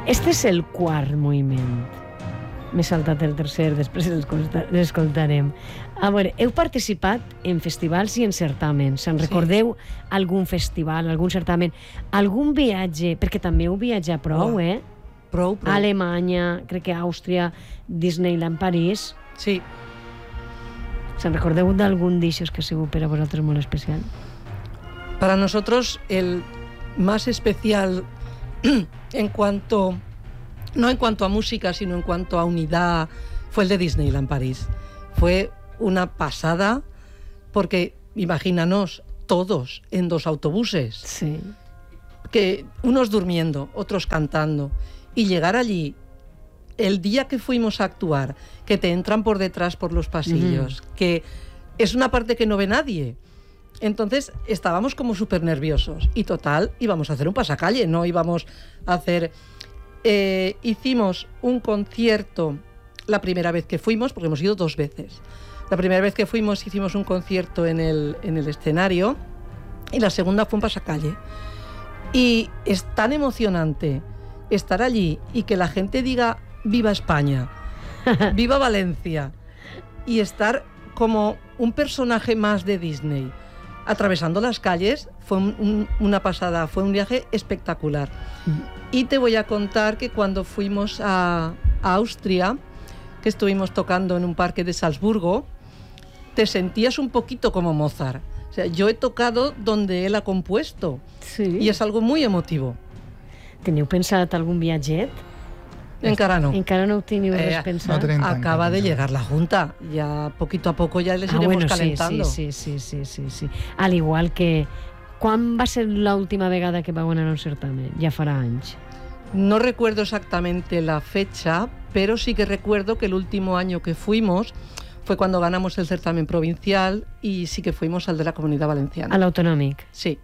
Este és el quart moviment. M'he saltat el tercer, després l'escoltarem. A veure, heu participat en festivals i en certàmens. Se'n recordeu algun festival, algun certamen, algun viatge? Perquè també heu viatjat prou, Prou. A Alemanya, crec que a Àustria, Disneyland París. Sí. ¿Se'n recordeu d'algun d'ixos que ha sigut per a vosaltres molt especial? Para nosotros el más especial no en cuanto a música, sino en cuanto a unidad, fue el de Disneyland París. Fue una pasada porque, imagínanos, todos en 2 autobuses. Sí. Que unos durmiendo, otros cantando. Y llegar allí, el día que fuimos a actuar, que te entran por detrás por los pasillos, que es una parte que no ve nadie. Entonces estábamos como súper nerviosos. Y total, íbamos a hacer un pasacalle, no íbamos a hacer... hicimos un concierto la primera vez que fuimos, porque hemos ido 2 veces. La primera vez que fuimos hicimos un concierto en el escenario y la segunda fue un pasacalle. Y es tan emocionante estar allí y que la gente diga viva España, viva Valencia, y estar como un personaje más de Disney atravesando las calles. Fue una pasada, fue un viaje espectacular. Y te voy a contar que cuando fuimos a Austria, que estuvimos tocando en un parque de Salzburgo, te sentías un poquito como Mozart. O sea, yo he tocado donde él ha compuesto. Sí. Y es algo muy emotivo. Teniu pensat algun viatget? Encara no. Encara no ho teniu res pensat? No Acaba de llegar la Junta. Ya poquito a poco ya les iremos calentando. Sí. Al igual que... Quan va ser l'última vegada que vau anar a un certamen? Ja farà anys. No recuerdo exactamente la fecha, pero sí que recuerdo que el último año que fuimos fue cuando ganamos el certamen provincial y sí que fuimos al de la Comunitat Valenciana. A l'autonòmic? Sí.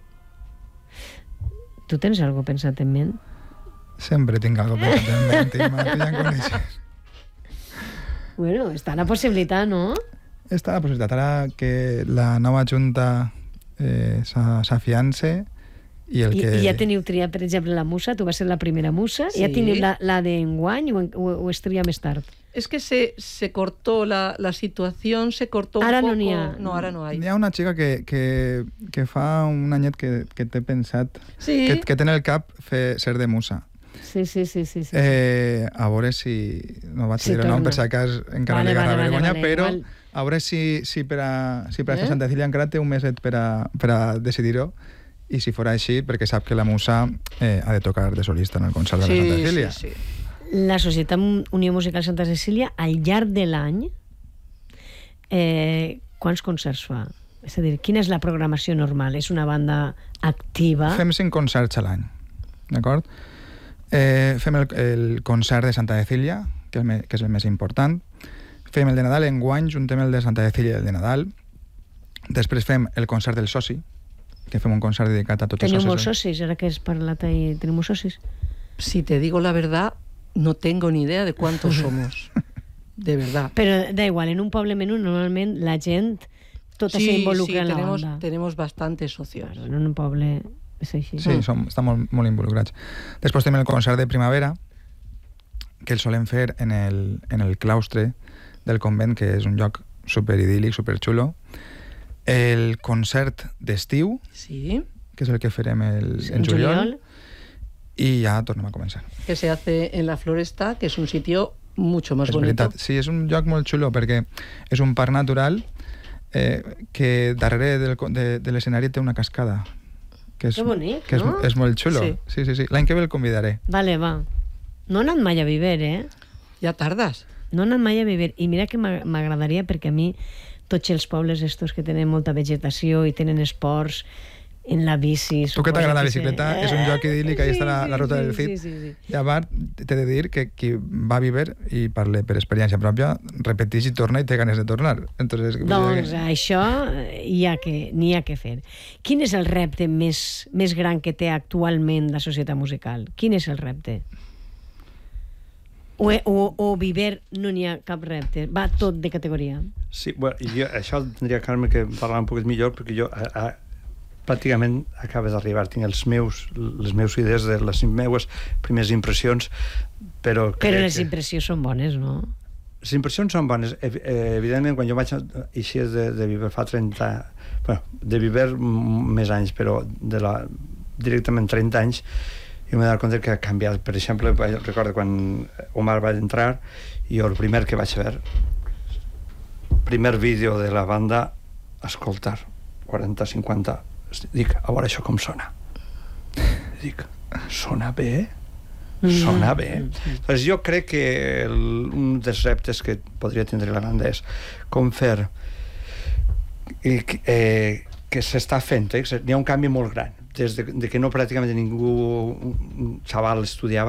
Tu tens alguna cosa pensat en ment? Sempre tinc alguna cosa pensat en ment, Imma, tu ja em coneixes. Bueno, està la possibilitat, no? Està la possibilitat. Ara que la nova Junta s'afiance i el que... I ja teniu triat, per exemple, la musa, tu vas ser la primera musa, Sí. ja teniu la d'enguany o es tria més tard? Es que se cortó la situación, se cortó Ara un poco. no n'hi ha. No, ara no hay. Hi ha una xica que fa un anyet que té pensat, Sí. que té en el cap ser de musa. Sí. A veure si... No vaig Si dir el nom torna. per si acas encara Vale, li agarra vergonya, vale, però igual. a veure si per a Santa Cecília encara té un meset per a decidir-ho, i si fora així, perquè sap que la musa ha de tocar de solista en el concert de la Santa Cecília. Sí. La Societat Unió Musical Santa Cecília, al llarg de l'any, quants concerts fa? És a dir, quina és la programació normal? És una banda activa? Fem 5 concerts a l'any, d'acord? Fem el concert de Santa Cecília, que és el més important. Fem el de Nadal, enguany juntem el de Santa Cecília i el de Nadal. Després fem el concert del soci, que fem un concert dedicat a tots els socis. Teniu molts socis, ara que has parlat ahí, teniu molts socis? Si te digo la verdad, no tengo ni idea de cuántos somos. De verdad. Però da igual, en un poble menut normalment la gent tota s'involucra en la banda. Tenemos bastantes socios. Claro, en un poble és així. Sí, estan molt involucrats. Després tenim el concert de primavera, que el solem fer en el claustre del convent, que és un lloc superidíl·lic, superxulo. El concert d'estiu, Sí. que és el que farem en juliol, i ja tornem a començar. Que se hace en la Floresta, que es un sitio mucho más És bonito. veritat. Sí, és un lloc molt xulo perquè és un parc natural que darrere de l'escenari té una cascada. Que bonic, que no? és molt xulo. Sí. Sí. L'any que ve el convidaré. Vale, va. No he anat mai a Viver, Ya tardas. No he anat mai a Viver. I mira que m'agradaria, perquè a mi tots els pobles estos que tenen molta vegetació i tenen esports en la bici... Tu que t'agrada la bicicleta, és un lloc idíl·lic, ahí està la ruta del Cid. Sí. I a part, t'he de dir que qui va a Viver, i parle per experiència pròpia, repeteix i torna i té ganes de tornar. Entonces, doncs això n'hi ha que fer. Quin és el repte més gran que té actualment la societat musical? Quin és el repte? O Viver no n'hi ha cap repte? Va tot de categoria? Sí, bueno, jo, això tindria Carme que parlar un poc millor, perquè jo pràcticament acaba d'arribar. Tinc les meves idees de les meves primeres impressions, però les impressions són bones, no? Les impressions són bones. Evidentment, quan jo vaig eixir de Viver fa 30... Bueno, de Viver més anys, però directament 30 anys, i m'he donat compte que ha canviat. Per exemple, recordo quan Omar va entrar, i el primer que vaig veure, primer vídeo de la banda, escoltar 40-50, dic, a veure això com sona. Dic, sona bé? Sona bé. Doncs jo crec que un dels reptes que podria tindre la banda és com fer que s'està fent, n'hi ha un canvi molt gran des de que no pràcticament ningú, un xaval, estudiava